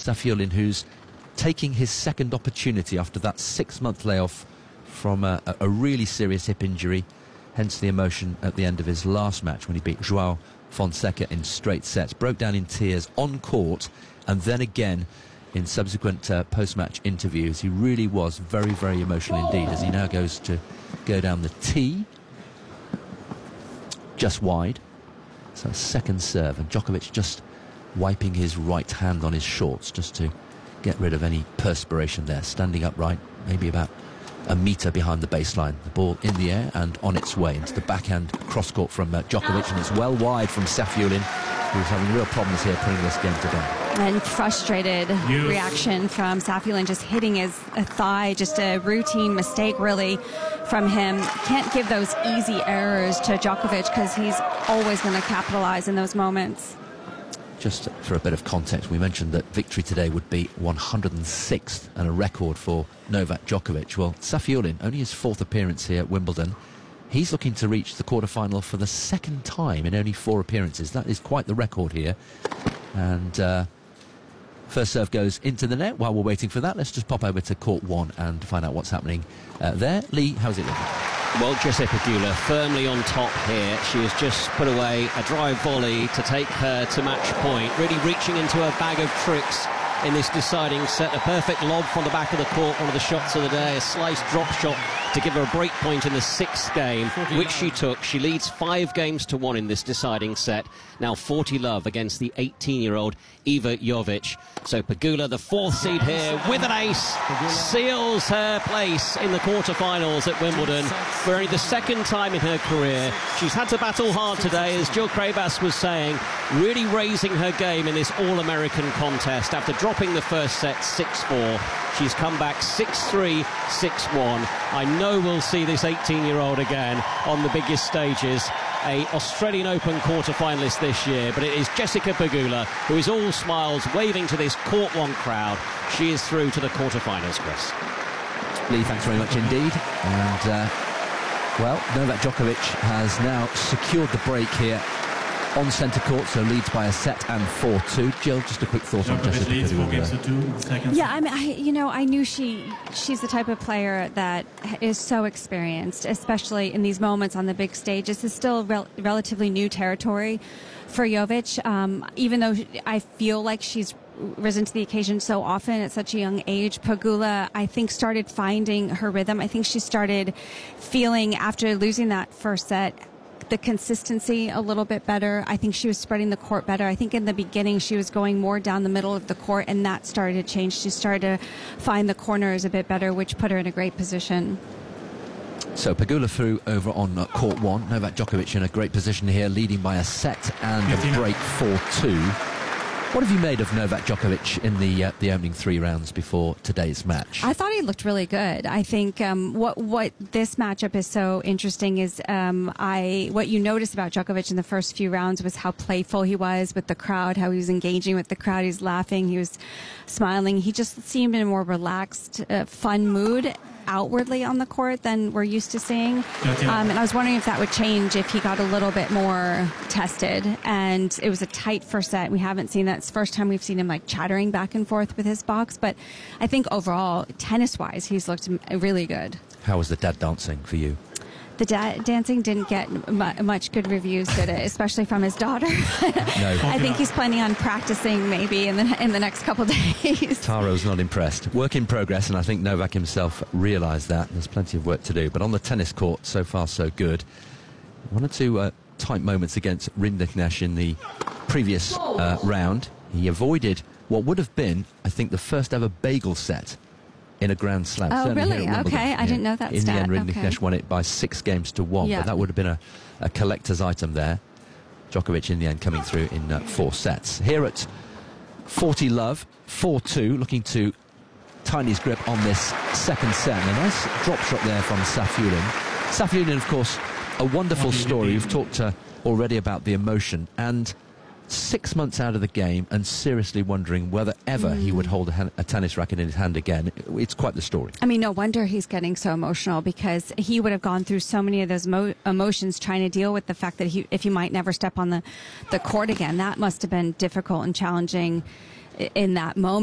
Safiullin, who's taking his second opportunity after that 6-month layoff from a really serious hip injury, hence the emotion at the end of his last match when he beat João Fonseca in straight sets. Broke down in tears on court, and then again in subsequent post-match interviews. He really was very, very emotional indeed, as he now goes to go down the tee, just wide. So second serve, and Djokovic just wiping his right hand on his shorts just to get rid of any perspiration there. Standing upright, maybe about a metre behind the baseline. The ball in the air and on its way into the backhand cross-court from Djokovic, and it's well wide from Safiullin, who's having real problems here putting this game to bed. And frustrated reaction from Safiullin, just hitting his thigh, just a routine mistake really from him. Can't give those easy errors to Djokovic because he's always going to capitalize in those moments. Just for a bit of context, we mentioned that victory today would be 106th and a record for Novak Djokovic. Well, Safiullin, only his 4th appearance here at Wimbledon. He's looking to reach the quarterfinal for the second time in only 4 appearances. That is quite the record here. And first serve goes into the net. While we're waiting for that, let's just pop over to court 1 and find out what's happening there. Lee, how's it looking? Well, Jessie Pegula firmly on top here. She has just put away a drive volley to take her to match point, really reaching into her bag of tricks in this deciding set. A perfect lob from the back of the court, one of the shots of the day, a slice drop shot to give her a break point in the 6th game, which she took. She leads 5-1 in this deciding set. Now 40-love against the 18-year-old Iva Jovic. So Pegula, the 4th seed here, with an ace, seals her place in the quarterfinals at Wimbledon for only the 2nd time in her career. She's had to battle hard today, as Jill Craybas was saying, really raising her game in this All-American contest. After dropping the first set 6-4, she's come back 6-3, 6-1. I know we'll see this 18-year-old again on the biggest stages. A Australian Open quarter-finalist this year, but it is Jessica Pegula who is all smiles, waving to this Court 1 crowd. She is through to the quarter-finals, Chris. Lee, thanks very much indeed. And, well, Novak Djokovic has now secured the break here on centre court, so leads by a set and 4-2. Jill, just a quick thought on Jessica Pegula. Yeah, I mean, I knew she's the type of player that is so experienced, especially in these moments on the big stage. This is still relatively new territory for Jovic, even though I feel like she's risen to the occasion so often at such a young age. Pegula, I think, started finding her rhythm. I think she started feeling, after losing that first set, the consistency a little bit better. I think she was spreading the court better. I think in the beginning she was going more down the middle of the court, and that started to change. She started to find the corners a bit better, which put her in a great position. So Pegula through over on court 1. Novak Djokovic in a great position here, leading by a set and a break 4-2. What have you made of Novak Djokovic in the opening 3 rounds before today's match? I thought he looked really good. I think what this matchup is so interesting is what you noticed about Djokovic in the first few rounds was how playful he was with the crowd, how he was engaging with the crowd. He was laughing, he was smiling. He just seemed in a more relaxed, fun mood outwardly on the court than we're used to seeing. And I was wondering if that would change if he got a little bit more tested. And it was a tight first set. We haven't seen that. It's the first time we've seen him like chattering back and forth with his box. But I think overall, tennis-wise, he's looked really good. How was the dad dancing for you? The dancing didn't get much good reviews, did it? Especially from his daughter. No. I think he's planning on practicing maybe in the next couple of days. Taro's not impressed. Work in progress, and I think Novak himself realised that. There's plenty of work to do. But on the tennis court, so far so good. 1 or 2 tight moments against Rinderknecht in the previous round. He avoided what would have been, I think, the first ever bagel set in a Grand Slam. Oh, really? Okay, I didn't know that in stat. In the end, Rinderknecht won it by 6-1, Yeah. but that would have been a collector's item there. Djokovic in the end coming through in 4 sets. Here at 40-love, 4-2, looking to tighten his grip on this second set. And a nice drop shot there from Safiullin. Safiullin, of course, a wonderful story. We've talked already about the emotion, and 6 months out of the game and seriously wondering whether ever he would hold a tennis racket in his hand again. It's quite the story. I mean, no wonder he's getting so emotional, because he would have gone through so many of those emotions trying to deal with the fact that if he might never step on the court again. That must have been difficult and challenging in that moment.